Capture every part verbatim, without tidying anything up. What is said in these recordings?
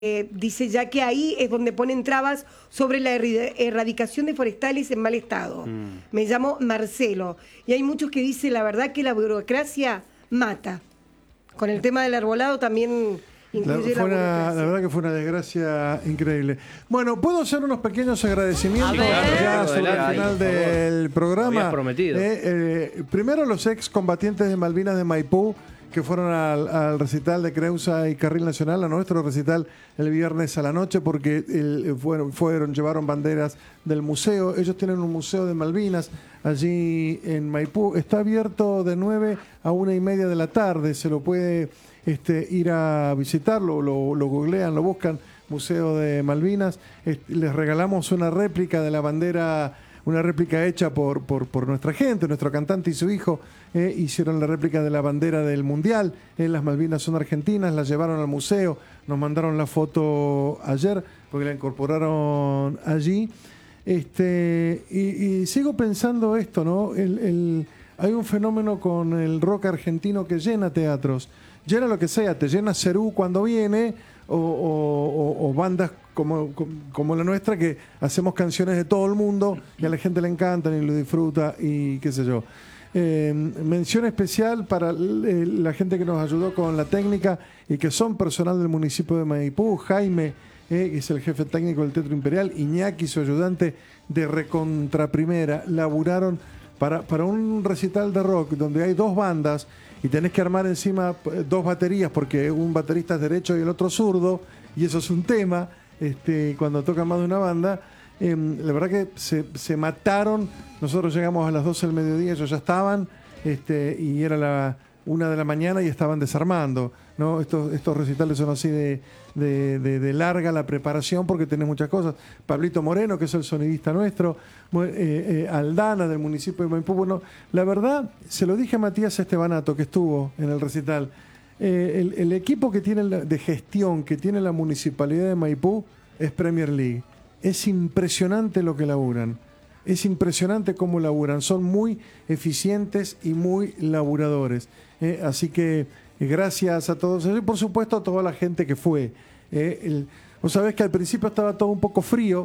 Eh, dice ya que ahí es donde ponen trabas sobre la erri- erradicación de forestales en mal estado. Mm. Me llamo Marcelo. Y hay muchos que dicen la verdad que la burocracia mata. Con el tema del arbolado también incluye la, la, una, la verdad que fue una desgracia increíble. Bueno, ¿puedo hacer unos pequeños agradecimientos ya sobre el final del programa? Prometido. Eh, eh, primero los excombatientes de Malvinas de Maipú, que fueron al, al recital de Creusa y Carril Nacional, a nuestro recital el viernes a la noche, porque el, fueron, fueron, llevaron banderas del museo. Ellos tienen un museo de Malvinas allí en Maipú. Está abierto de nueve a una y media de la tarde. Se lo puede este, ir a visitarlo, lo, lo googlean, lo buscan, Museo de Malvinas. Este, les regalamos una réplica de la bandera, una réplica hecha por, por, por nuestra gente, nuestro cantante y su hijo, eh, hicieron la réplica de la bandera del Mundial. Eh, las Malvinas son argentinas, la llevaron al museo, nos mandaron la foto ayer, porque la incorporaron allí. Este, y, y sigo pensando esto, ¿no? El, el, hay un fenómeno con el rock argentino que llena teatros, llena lo que sea, te llena Cerú cuando viene, o, o, o bandas como, como la nuestra, que hacemos canciones de todo el mundo y a la gente le encantan y lo disfruta y qué sé yo. Eh, mención especial para la gente que nos ayudó con la técnica y que son personal del municipio de Maipú. Jaime, eh, que es el jefe técnico del Teatro Imperial, Iñaki, su ayudante de recontraprimera, laburaron para, para un recital de rock donde hay dos bandas y tenés que armar encima dos baterías porque un baterista es derecho y el otro zurdo, y eso es un tema este, cuando tocan más de una banda. Eh, la verdad que se, se mataron. Nosotros llegamos a las doce del mediodía, ellos ya estaban, este, y era la una de la mañana y estaban desarmando, ¿no? Estos, estos recitales son así de, de, de, de larga la preparación porque tenés muchas cosas. Pablito Moreno, que es el sonidista nuestro, eh, eh, Aldana del municipio de Maipú. Bueno, la verdad, se lo dije a Matías Estebanato, que estuvo en el recital, eh, el, el equipo que tiene la, de gestión que tiene la municipalidad de Maipú es Premier League. Es impresionante lo que laburan. Es impresionante cómo laburan. Son muy eficientes y muy laburadores. Eh, así que eh, gracias a todos ellos y por supuesto a toda la gente que fue. Eh, el, vos sabés que al principio estaba todo un poco frío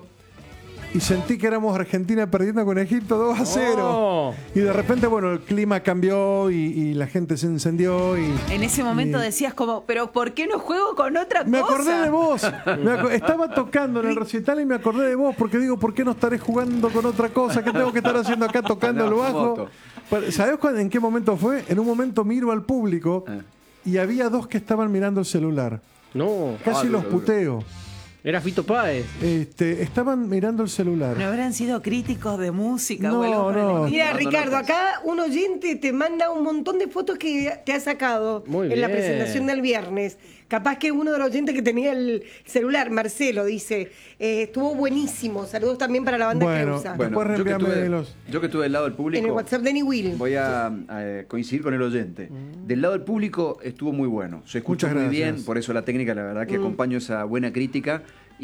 y sentí que éramos Argentina perdiendo con Egipto dos a cero. Oh. Y de repente, bueno, el clima cambió y, y la gente se encendió. Y, en ese momento y, decías como, ¿pero por qué no juego con otra me cosa? Me acordé de vos. Me ac- estaba tocando en el recital y me acordé de vos porque digo, ¿por qué no estaré jugando con otra cosa? ¿Qué tengo que estar haciendo acá tocando el bajo? ¿Sabés en qué momento fue? En un momento miro al público eh. y había dos que estaban mirando el celular. No. Casi ah, los puteo. Era Fito Páez. Este, estaban mirando el celular. ¿No habrán sido críticos de música? No, o no. Mira, Ricardo, acá un oyente te manda un montón de fotos que te ha sacado Muy en bien. la presentación del viernes. Capaz que uno de los oyentes que tenía el celular, Marcelo, dice, eh, estuvo buenísimo. Saludos también para la banda bueno, Creusa. Bueno, yo que, tuve, los... yo que estuve del lado del público. En el WhatsApp de Ni Will. Voy a, a coincidir con el oyente. Mm. Del lado del público estuvo muy bueno. Se escucha muy bien, por eso la técnica, la verdad que mm. acompaño esa buena crítica.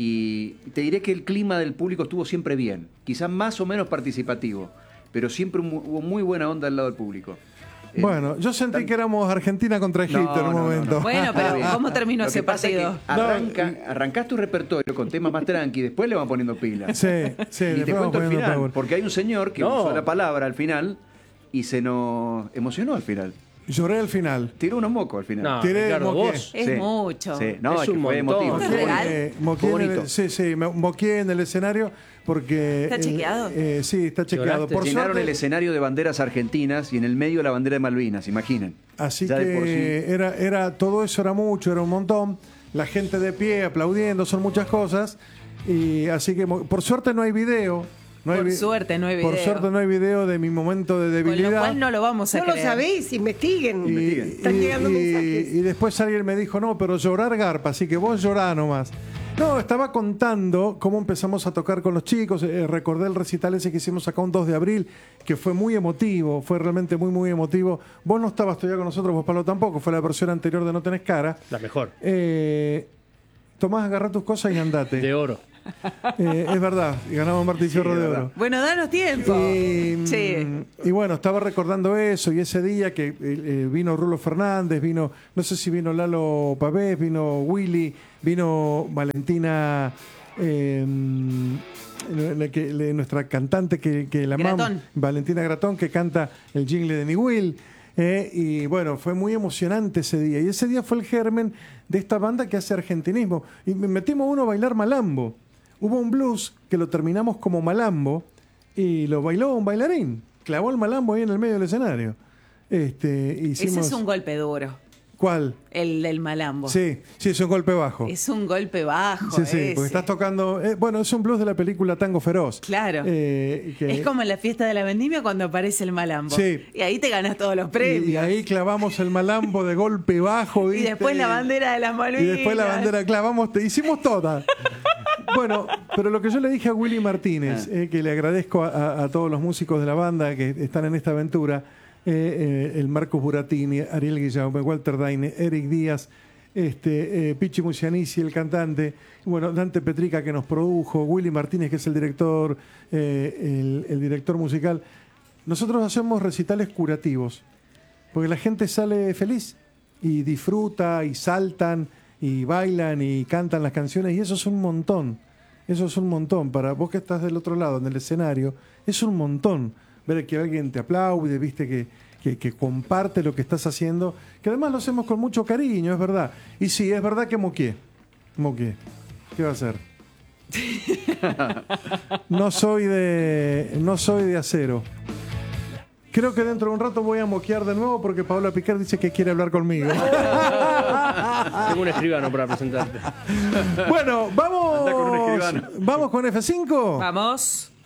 Y te diré que el clima del público estuvo siempre bien, quizás más o menos participativo, pero siempre hubo muy buena onda al lado del público. Bueno, yo sentí tan... que éramos Argentina contra Egipto no, en un no, momento. No, no. Bueno, pero ¿cómo terminó ese partido? Arranca, arrancás tu repertorio con temas más tranqui, después le van poniendo pila. Sí, sí. Y te cuento el final, power. porque hay un señor que no. usó la palabra al final y se nos emocionó al final. Lloré al final. Tiró unos mocos al final. No, Tiré Ricardo, vos. Es sí, mucho. Sí, no, es es un que fue montón. emotivo. ¿Es real? Eh, moqué en el, sí, sí, me moqué en el escenario porque... ¿Está chequeado? Eh, eh, sí, está chequeado. ¿Lloraste? Por Llenaron suerte, el escenario de banderas argentinas y en el medio la bandera de Malvinas, imaginen. Así ya que de por sí. era, era, todo eso era mucho, era un montón. La gente de pie aplaudiendo, son muchas cosas. Y así que por suerte no hay video. No por hay, suerte no hay video. Por suerte no hay video de mi momento de debilidad. Con lo cual no lo vamos a no creer. No lo sabéis, investiguen. Y, investiguen. Están y, llegando y, mensajes. Y después alguien me dijo, no, pero llorar garpa, así que vos llorá nomás. No, estaba contando cómo empezamos a tocar con los chicos. Eh, recordé el recital ese que hicimos acá un dos de abril, que fue muy emotivo, fue realmente muy, muy emotivo. Vos no estabas todavía con nosotros, vos Pablo tampoco, fue la versión anterior de No Tenés Cara. La mejor. Eh... Tomás, agarrá tus cosas y andate. De oro. Eh, es verdad, y ganamos Martín Fierro Sí, de de Oro. Bueno, danos tiempo. Y, Sí. y bueno, estaba recordando eso y ese día que eh, eh, vino Rulo Fernández, vino, no sé si vino Lalo Pavés, vino Willy, vino Valentina, eh, la que- la- nuestra cantante que, que la amamos, Gratón. Valentina Gratón, que canta el jingle de Mi Will. Eh, y bueno, fue muy emocionante ese día. Y ese día fue el germen de esta banda que hace argentinismo. Y me metimos uno a bailar malambo. Hubo un blues que lo terminamos como malambo y lo bailó un bailarín. Clavó el malambo ahí en el medio del escenario. Este, hicimos... Ese es un golpe duro. ¿Cuál? El del malambo. Sí, sí, es un golpe bajo. Es un golpe bajo. Sí, sí, ese. porque estás tocando... eh, bueno, es un blues de la película Tango Feroz. Claro. Eh, que- Es como en la fiesta de la vendimia cuando aparece el malambo. Sí. Y ahí te ganas todos los premios. y, y ahí clavamos el malambo de golpe bajo. Y ¿viste? después la bandera de las Malvinas. Y después la bandera, clavamos, te hicimos todas. Bueno, pero lo que yo le dije a Willy Martínez, eh, que le agradezco a, a- a todos los músicos de la banda que están en esta aventura, eh, eh, el Marcos Buratini, Ariel Guillaume, Walter Daine, Eric Díaz, este, eh, Pichi Musianici, el cantante, bueno, Dante Petrica que nos produjo, Willy Martínez que es el director, eh, el, el director musical. Nosotros hacemos recitales curativos, porque la gente sale feliz y disfruta y saltan y bailan y cantan las canciones y eso es un montón. Eso es un montón. Para vos que estás del otro lado, en el escenario, es un montón. Ver que alguien te aplaude, viste, que, que, que comparte lo que estás haciendo, que además lo hacemos con mucho cariño, es verdad. Y sí, es verdad que moqué. Moqué. ¿Qué va a hacer? No soy de, no soy de acero. Creo que dentro de un rato voy a moquear de nuevo porque Paola Picard dice que quiere hablar conmigo. Tengo un escribano para presentarte. Bueno, vamos, Anda con un escribano. vamos con F cinco. Vamos.